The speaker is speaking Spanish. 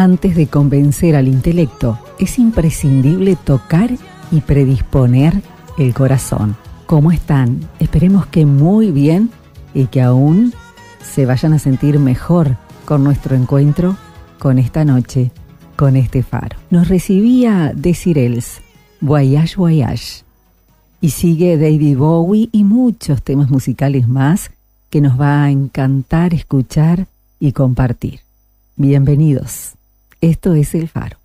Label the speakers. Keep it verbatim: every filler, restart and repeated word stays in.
Speaker 1: Antes de convencer al intelecto, es imprescindible tocar y predisponer el corazón. ¿Cómo están? Esperemos que muy bien y que aún se vayan a sentir mejor con nuestro encuentro, con esta noche, con este faro. Nos recibía Desirels, Voyage Voyage. Y sigue David Bowie y muchos temas musicales más que nos va a encantar escuchar y compartir. Bienvenidos. Esto es El Faro.